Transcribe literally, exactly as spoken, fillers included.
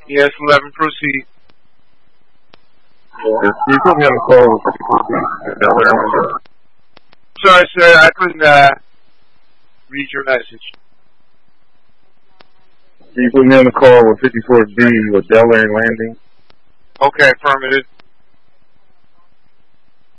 Yes, eleven, proceed. Yeah. You put me on the call with fifty-four B. Sorry, sir, I couldn't uh, read your message. You put me on the call with fifty-four B with Delaware Landing. Okay, affirmative.